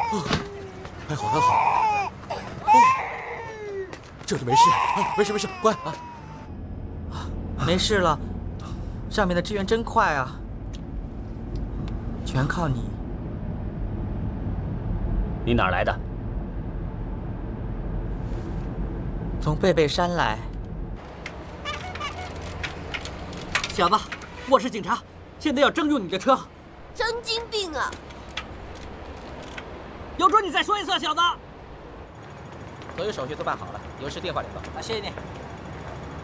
还好还好。哦，这里没事啊，没事，乖啊。 没事了，上面的支援真快啊，全靠你。 你哪儿来的？ 从贝贝山来。 小子，我是警察，现在要征用你的车。 神经病啊！ 有种你再说一次，小子！ 所有手续都办好了，有事电话联络。 啊，谢谢你。